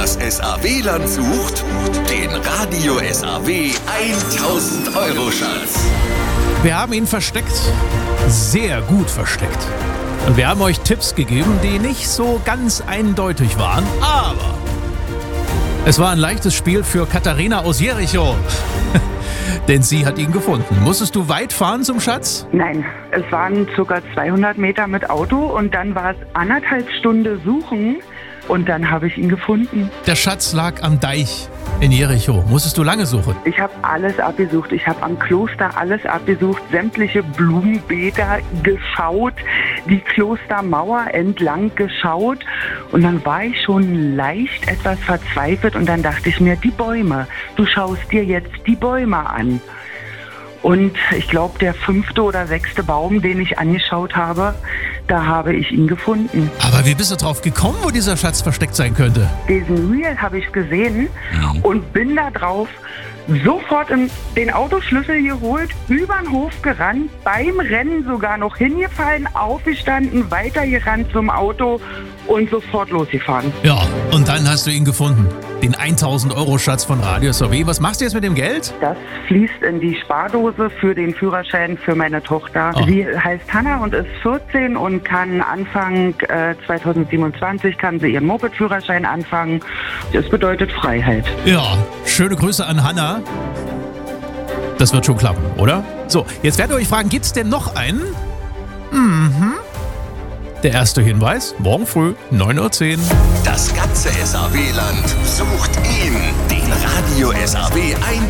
Das SAW-Land sucht den Radio SAW 1000 Euro Schatz. Wir haben ihn versteckt. Sehr gut versteckt. Und wir haben euch Tipps gegeben, die nicht so ganz eindeutig waren, aber es war ein leichtes Spiel für Katharina aus Jericho. Denn sie hat ihn gefunden. Musstest du weit fahren zum Schatz? Nein, es waren ca. 200 Meter mit Auto und dann war es 1,5 Stunden suchen und dann habe ich ihn gefunden. Der Schatz lag am Deich in Jericho. Musstest du lange suchen? Ich habe alles abgesucht. Ich habe am Kloster alles abgesucht, sämtliche Blumenbeete geschaut, die Klostermauer entlang geschaut und dann war ich schon leicht etwas verzweifelt und dann dachte ich mir, die Bäume, du schaust dir jetzt die Bäume an. Und ich glaube, der 5. oder 6. Baum, den ich angeschaut habe, da habe ich ihn gefunden. Aber wie bist du drauf gekommen, wo dieser Schatz versteckt sein könnte? Diesen Reel habe ich gesehen und bin da drauf sofort den Autoschlüssel geholt, über den Hof gerannt, beim Rennen sogar noch hingefallen, aufgestanden, weitergerannt zum Auto und sofort losgefahren. Ja, und dann hast du ihn gefunden. Den 1000 Euro Schatz von Radio SAW. Was machst du jetzt mit dem Geld? Das fließt in die Spardose für den Führerschein für meine Tochter. Oh. Sie heißt Hanna und ist 14 und kann Anfang 2027 kann sie ihren Moped-Führerschein anfangen. Das bedeutet Freiheit. Ja, schöne Grüße an Hanna. Das wird schon klappen, oder? So, jetzt werdet ihr euch fragen, gibt's denn noch einen? Der erste Hinweis, morgen früh, 9:10 Uhr. Das ganze SAW-Land sucht ihn, den Radio SAW